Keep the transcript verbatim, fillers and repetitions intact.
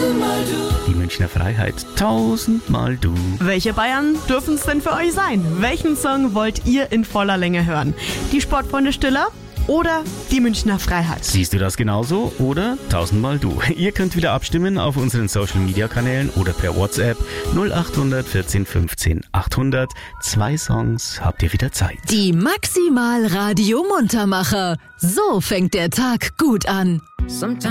Die Münchner Freiheit, tausendmal du. Welche Bayern dürfen es denn für euch sein? Welchen Song wollt ihr in voller Länge hören? Die Sportfreunde Stiller oder die Münchner Freiheit? Siehst du das genauso oder tausendmal du? Ihr könnt wieder abstimmen auf unseren Social-Media-Kanälen oder per WhatsApp null achthundert vierzehn fünfzehn achthundert. Zwei Songs habt ihr wieder Zeit. Die Maximal Radio Muntermacher. So fängt der Tag gut an.